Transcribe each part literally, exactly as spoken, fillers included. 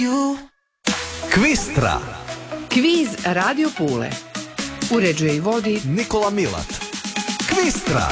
Kvistra. Kviz Radio Pule. Uređuje i vodi Nikola Milat. Kvistra.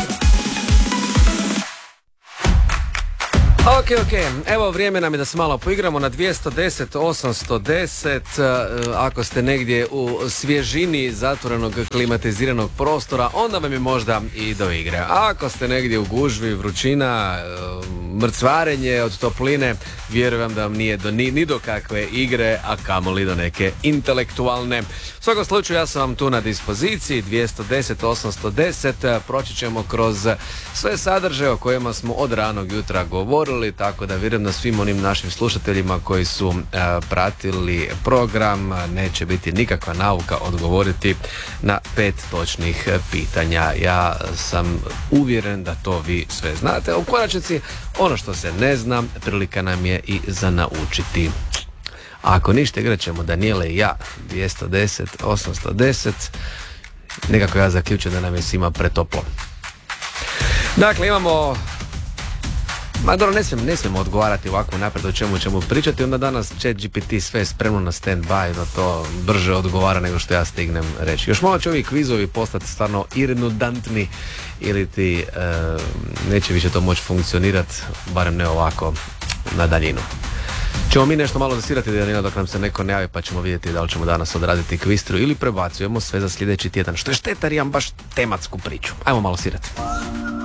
Ok, ok, evo vrijeme nam je da se malo poigramo na dvjesto deset osamsto deset. Ako ste negdje u svježini zatvorenog klimatiziranog prostora, onda vam je možda i do igre. A ako ste negdje u gužvi, vrućina, mrcvarenje od topline, vjerujem da vam nije do, ni, ni do kakve igre, a kamoli do neke intelektualne. U svakom slučaju ja sam vam tu na dispoziciji, dvjesto deset osamsto deset. Proći ćemo kroz sve sadržaje o kojima smo od ranog jutra govorili, tako da vjerujem da svim onim našim slušateljima koji su e, pratili program neće biti nikakva nauka odgovoriti na pet točnih pitanja. Ja sam uvjeren da to vi sve znate. U konačnici, ono što se ne zna, prilika nam je i za naučiti. A ako ništa, igrat ćemo Danijele i ja, dvjesto deset osamsto deset. Nekako ja zaključujem da nam je svima pretoplo. Dakle, imamo... Ma dobro, ne smijem, ne smijem odgovarati ovako napred o čemu ćemo pričati, onda danas ChatGPT sve je spremno na stand-by, da to brže odgovara nego što ja stignem reći. Još malo će ovi kvizovi postati stvarno irredundantni ili ti e, neće više to moći funkcionirati, barem ne ovako na daljinu. Ćemo mi nešto malo zasirati, Danila, dok nam se neko ne javi, pa ćemo vidjeti da li ćemo danas odraditi kvistru ili prebacujemo sve za sljedeći tjedan, što je šteta jer imam baš tematsku priču. Ajmo malo sirati.